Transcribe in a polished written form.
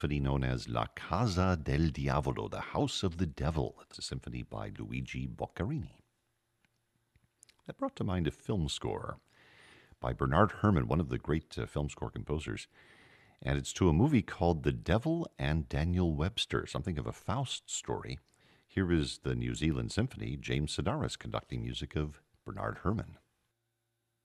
Symphony known as La Casa del Diavolo, the House of the Devil. It's a symphony by Luigi Boccherini. That brought to mind a film score by Bernard Herrmann, one of the great film score composers. And it's to a movie called The Devil and Daniel Webster, something of a Faust story. Here is the New Zealand Symphony, James Sedaris conducting music of Bernard Herrmann.